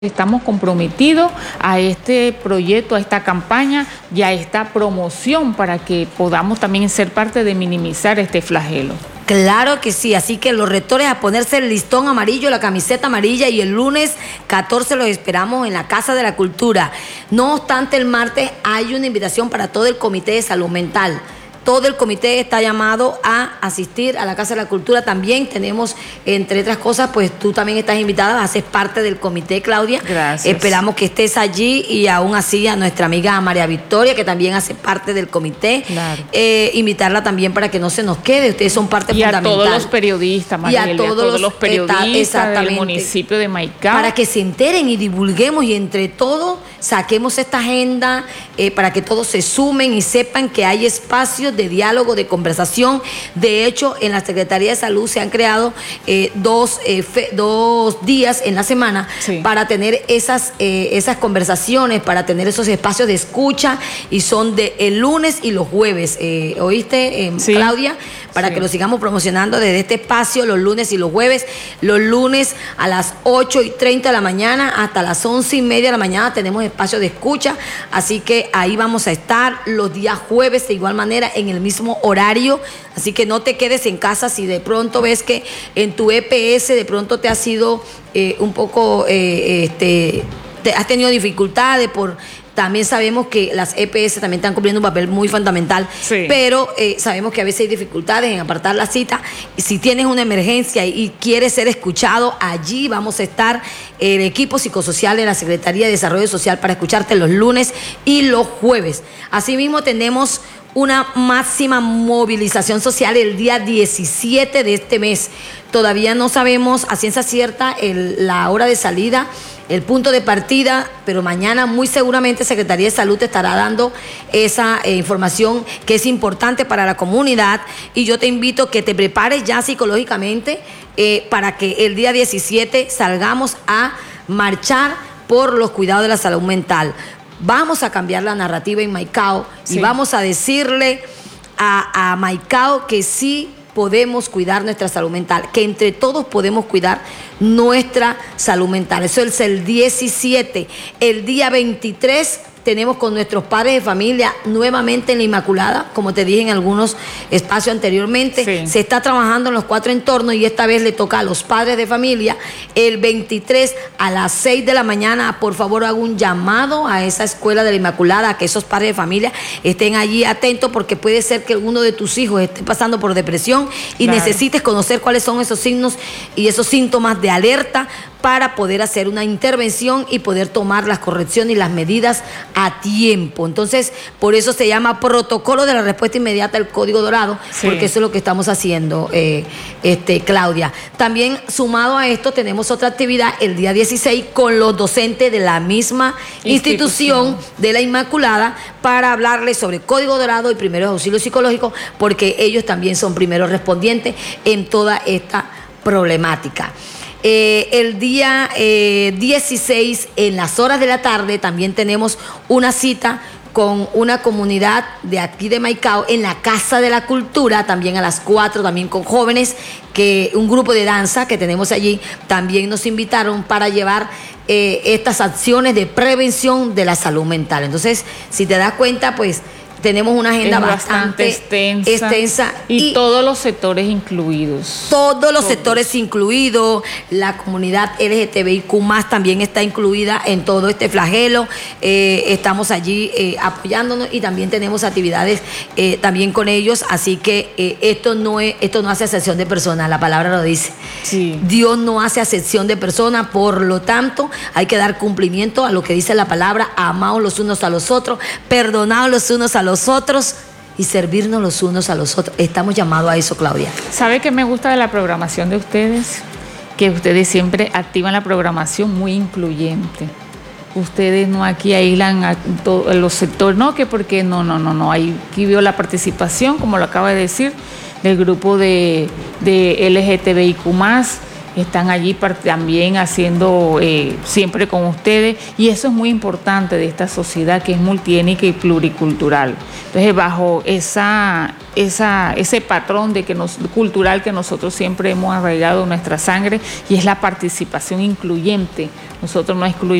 Estamos comprometidos a este proyecto, a esta campaña y a esta promoción para que podamos también ser parte de minimizar este flagelo. Claro que sí, así que los rectores a ponerse el listón amarillo, la camiseta amarilla, y el lunes 14 los esperamos en la Casa de la Cultura. No obstante, el martes hay una invitación para todo el Comité de Salud Mental. Todo el comité está llamado a asistir a la Casa de la Cultura. También tenemos, entre otras cosas, pues tú también estás invitada, haces parte del comité, Claudia. Gracias. Esperamos que estés allí, y aún así a nuestra amiga María Victoria, que también hace parte del comité. Claro. Invitarla también para que no se nos quede. Ustedes son parte fundamental. Y a todos los periodistas, Mariela, y a todos los periodistas del municipio de Maicao. Para que se enteren y divulguemos, y entre todos saquemos esta agenda, para que todos se sumen y sepan que hay espacios de diálogo, de conversación. De hecho, en la Secretaría de Salud se han creado dos días en la semana, sí, para tener esas conversaciones, para tener esos espacios de escucha, y son el lunes y los jueves. ¿Oíste, sí, Claudia? Para sí, que lo sigamos promocionando desde este espacio los lunes y los jueves. Los lunes a las 8:30 de la mañana hasta las 11:30 de la mañana tenemos espacio de escucha, así que ahí vamos a estar los días jueves de igual manera en el mismo horario. Así que no te quedes en casa si de pronto ves que en tu EPS de pronto te ha sido un poco, te has tenido dificultades por... También sabemos que las EPS también están cumpliendo un papel muy fundamental, sí, pero sabemos que a veces hay dificultades en apartar la cita. Si tienes una emergencia y quieres ser escuchado, allí vamos a estar el equipo psicosocial de la Secretaría de Desarrollo Social para escucharte los lunes y los jueves. Asimismo, tenemos una máxima movilización social el día 17 de este mes. Todavía no sabemos a ciencia cierta la hora de salida, el punto de partida, pero mañana muy seguramente Secretaría de Salud te estará dando esa información que es importante para la comunidad, y yo te invito a que te prepares ya psicológicamente para que el día 17 salgamos a marchar por los cuidados de la salud mental. Vamos a cambiar la narrativa en Maicao, sí, y vamos a decirle a Maicao que sí podemos cuidar nuestra salud mental, que entre todos podemos cuidar nuestra salud mental. Eso es el 17. El día 23 tenemos con nuestros padres de familia nuevamente en la Inmaculada, como te dije en algunos espacios anteriormente. Sí. Se está trabajando en los 4 entornos, y esta vez le toca a los padres de familia. El 23 a las 6 de la mañana, por favor, hago un llamado a esa escuela de la Inmaculada, a que esos padres de familia estén allí atentos, porque puede ser que uno de tus hijos esté pasando por depresión y claro, necesites conocer cuáles son esos signos y esos síntomas de alerta, para poder hacer una intervención y poder tomar las correcciones y las medidas a tiempo. Entonces, por eso se llama protocolo de la respuesta inmediata del Código Dorado, sí, porque eso es lo que estamos haciendo, Claudia. También, sumado a esto, tenemos otra actividad el día 16 con los docentes de la misma institución de la Inmaculada, para hablarles sobre Código Dorado y primeros auxilios psicológicos, porque ellos también son primeros respondientes en toda esta problemática. El día 16, en las horas de la tarde, también tenemos una cita con una comunidad de aquí de Maicao en la Casa de la Cultura, también a las 4, también con jóvenes, que un grupo de danza que tenemos allí, también nos invitaron para llevar estas acciones de prevención de la salud mental. Entonces, si te das cuenta, pues tenemos una agenda bastante extensa y todos los sectores incluidos. Todos los sectores incluidos. La comunidad LGTBIQ+ también está incluida en todo este flagelo. Estamos allí apoyándonos, y también tenemos actividades también con ellos. Así que esto no hace acepción de personas, la palabra lo dice. Sí. Dios no hace acepción de personas, por lo tanto hay que dar cumplimiento a lo que dice la palabra: amaos los unos a los otros, perdonaos los unos a los otros y servirnos los unos a los otros. Estamos llamados a eso, Claudia. ¿Sabe qué me gusta de la programación de ustedes? Que ustedes siempre activan la programación muy incluyente. Ustedes no aquí aíslan a los sectores, no, que porque no. Aquí veo la participación, como lo acaba de decir, del grupo de LGTBIQ+, están allí también haciendo siempre con ustedes, y eso es muy importante de esta sociedad que es multiétnica y pluricultural. Entonces, bajo ese patrón cultural que nosotros siempre hemos arraigado en nuestra sangre, y es la participación incluyente. Nosotros no excluimos